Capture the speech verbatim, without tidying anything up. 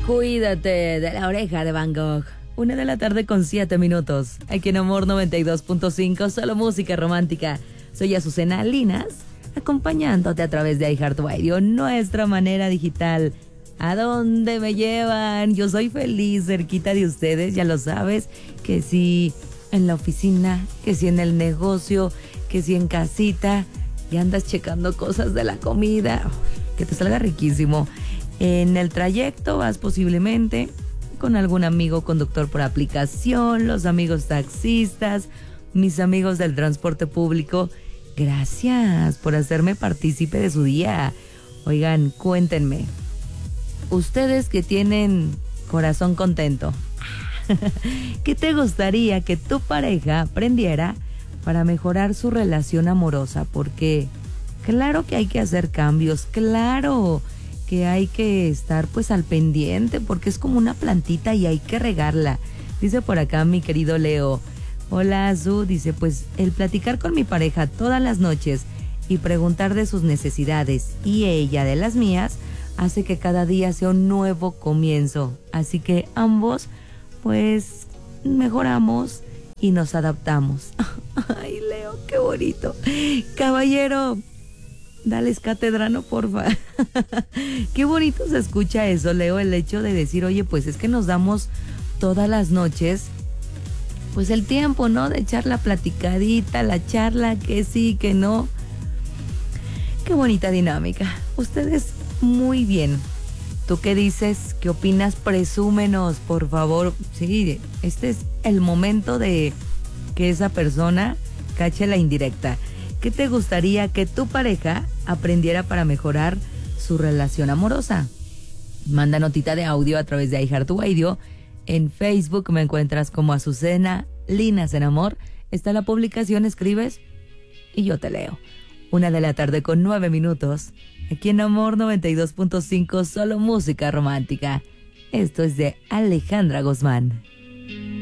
Cuídate de la oreja de Van Gogh. Una de la tarde con siete minutos. Aquí en Amor noventa y dos punto cinco, solo música romántica. Soy Azucena Linas, acompañándote a través de iHeartRadio, nuestra manera digital. ¿A dónde me llevan? Yo soy feliz cerquita de ustedes, ya lo sabes. Que si en la oficina, que si en el negocio, que si en casita, y andas checando cosas de la comida. Uy, que te salga riquísimo. En el trayecto vas posiblemente con algún amigo conductor por aplicación, los amigos taxistas, mis amigos del transporte público. Gracias por hacerme partícipe de su día. Oigan, cuéntenme, ustedes que tienen corazón contento, ¿qué te gustaría que tu pareja aprendiera para mejorar su relación amorosa? Porque claro que hay que hacer cambios, claro que hay que estar pues al pendiente, porque es como una plantita y hay que regarla. Dice por acá mi querido Leo. Hola Azu, dice, pues el platicar con mi pareja todas las noches y preguntar de sus necesidades y ella de las mías hace que cada día sea un nuevo comienzo. Así que ambos pues mejoramos y nos adaptamos. Ay, Leo, qué bonito. Caballero, dales cátedra, no, porfa. Qué bonito se escucha eso, Leo, el hecho de decir, oye, pues es que nos damos todas las noches, pues el tiempo, ¿no? De echar la platicadita, la charla, que sí, que no. Qué bonita dinámica. Ustedes muy bien. ¿Tú qué dices? ¿Qué opinas? Presúmenos, por favor. Sí, este es el momento de que esa persona cache la indirecta. ¿Qué te gustaría que tu pareja aprendiera para mejorar su relación amorosa? Manda notita de audio a través de iHeartRadio. En Facebook me encuentras como Azucena Linas en Amor. Está la publicación, escribes y yo te leo. Una de la tarde con nueve minutos. Aquí en Amor noventa y dos punto cinco, solo música romántica. Esto es de Alejandra Guzmán.